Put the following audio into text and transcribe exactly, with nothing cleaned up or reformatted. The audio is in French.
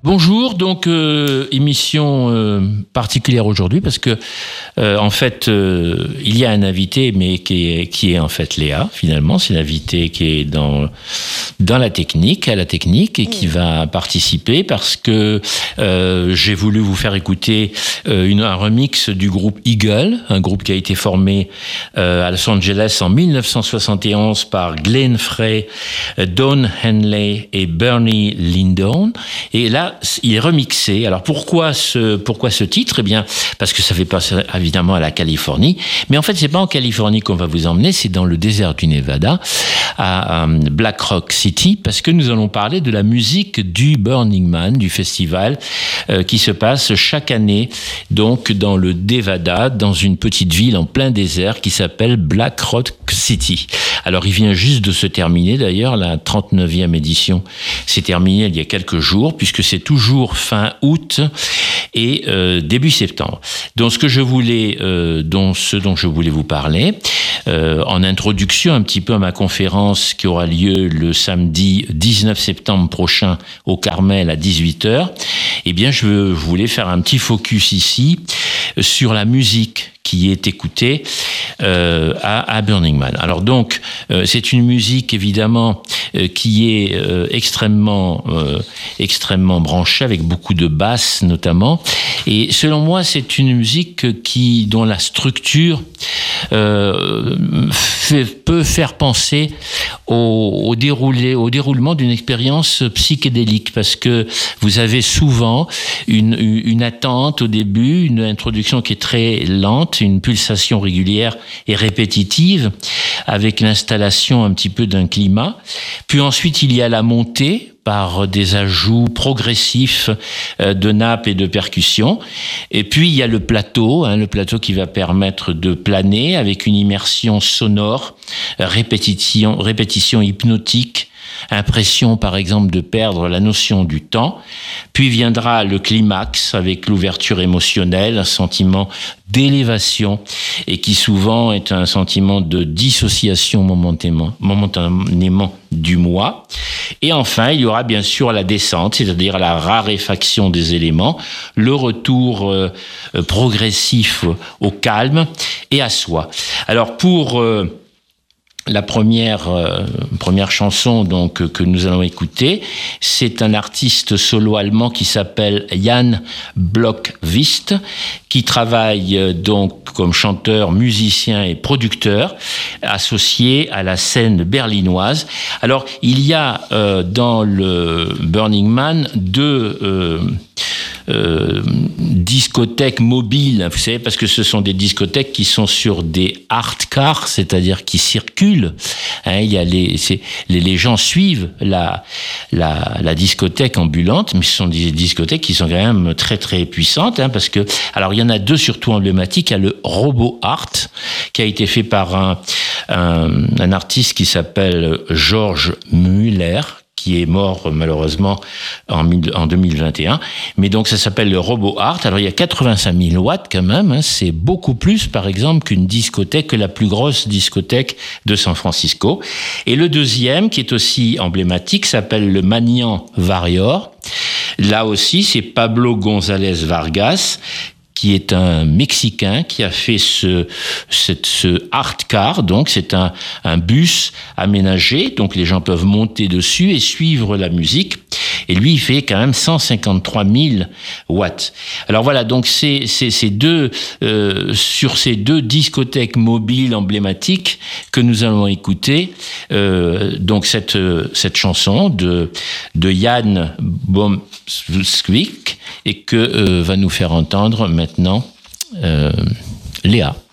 Bonjour, donc euh, émission euh, particulière aujourd'hui parce que euh, en fait euh, il y a un invité mais qui est, qui est en fait Léa finalement, c'est l'invité qui est dans dans la technique, à la technique et qui va participer parce que euh, j'ai voulu vous faire écouter euh, une, un remix du groupe Eagle, un groupe qui a été formé euh, à Los Angeles en dix-neuf cent soixante et onze par Glenn Frey, Don Henley et Bernie Lyndon. Et là, il est remixé. Alors pourquoi ce pourquoi ce titre ? Eh bien, parce que ça fait penser évidemment à la Californie, mais en fait, c'est pas en Californie qu'on va vous emmener, c'est dans le désert du Nevada, à, à Black Rock City, parce que nous allons parler de la musique du Burning Man, du festival euh, qui se passe chaque année, donc dans le Nevada, dans une petite ville en plein désert qui s'appelle Black Rock City. Alors, il vient juste de se terminer, d'ailleurs, la trente-neuvième édition s'est terminée il y a quelques jours, puisque c'est toujours fin août et euh, début septembre. Donc, ce que je voulais, euh, dont, ce dont je voulais vous parler, euh, en introduction un petit peu à ma conférence qui aura lieu le samedi dix-neuf septembre prochain au Carmel à dix-huit heures, eh bien, je voulais faire un petit focus ici sur la musique qui est écoutée euh, à, à Burning Man. Alors donc, euh, c'est une musique évidemment euh, qui est euh, extrêmement, euh, extrêmement branchée avec beaucoup de basses notamment. Et selon moi, c'est une musique qui, dont la structure euh, fait, peut faire penser au, au déroulé, au déroulement d'une expérience psychédélique, parce que vous avez souvent une, une attente au début, une introduction qui est très lente, une pulsation régulière et répétitive, avec l'installation un petit peu d'un climat. Puis ensuite, il y a la montée par des ajouts progressifs de nappes et de percussions. Et puis, il y a le plateau, hein, le plateau qui va permettre de planer avec une immersion sonore, répétition, répétition hypnotique, impression, par exemple, de perdre la notion du temps. Puis viendra le climax avec l'ouverture émotionnelle, un sentiment d'élévation et qui souvent est un sentiment de dissociation momentanément, momentanément du moi. Et enfin, il y aura bien sûr la descente, c'est-à-dire la raréfaction des éléments, le retour euh, progressif au calme et à soi. Alors pour... Euh, La première euh, première chanson donc que nous allons écouter, c'est un artiste solo allemand qui s'appelle Jan Blomqvist, qui travaille euh, donc comme chanteur, musicien et producteur, associé à la scène berlinoise. Alors il y a euh, dans le Burning Man deux euh, Euh, discothèques mobiles, vous savez, parce que ce sont des discothèques qui sont sur des art cars, c'est-à-dire qui circulent. Hein, il y a les, c'est, les, les gens suivent la, la, la discothèque ambulante, mais ce sont des discothèques qui sont quand même très très puissantes, hein, parce que, alors il y en a deux surtout emblématiques. Il y a le Robo Art, qui a été fait par un, un, un artiste qui s'appelle Georges Müller, qui est mort malheureusement en, en deux mille vingt et un. Mais donc ça s'appelle le Robo Art. Alors il y a quatre-vingt-cinq mille watts quand même, hein, c'est beaucoup plus par exemple qu'une discothèque, que la plus grosse discothèque de San Francisco. Et le deuxième, qui est aussi emblématique, s'appelle le Mañan Warrior. Là aussi, c'est Pablo González Vargas, qui est un Mexicain qui a fait ce, ce, ce art car, donc c'est un, un bus aménagé, donc les gens peuvent monter dessus et suivre la musique. Et lui, il fait quand même cent cinquante-trois mille watts. Alors voilà, donc c'est, c'est, c'est deux, euh, sur ces deux discothèques mobiles emblématiques que nous allons écouter, euh, donc cette, cette chanson de, de Jan Blomqvist et que euh, va nous faire entendre maintenant euh, Léa.